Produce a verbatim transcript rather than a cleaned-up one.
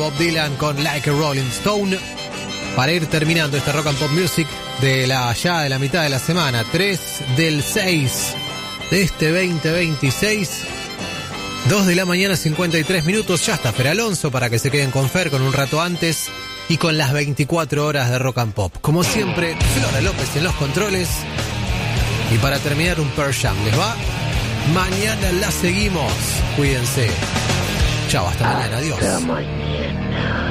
Bob Dylan con Like a Rolling Stone. Para ir terminando este Rock and Pop Music de la ya de la mitad de la semana, tres del seis de este veinte veintiséis, dos de la mañana, cincuenta y tres minutos. Ya está Fer Alonso para que se queden con Fer con un rato antes y con las veinticuatro horas de Rock and Pop. Como siempre, Flora López en los controles. Y para terminar, un Pearl Jam. ¿Les va? Mañana la seguimos. Cuídense. Chao, hasta mañana. Adiós. Hasta mañana.